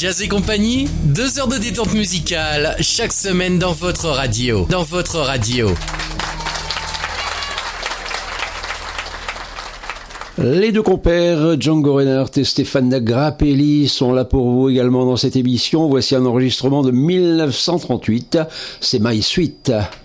Jazz et compagnie, 2 heures de détente musicale chaque semaine dans votre radio. Les deux compères, Django Reinhardt et Stéphane Grappelli, sont là pour vous également dans cette émission. Voici un enregistrement de 1938, c'est My Sweet.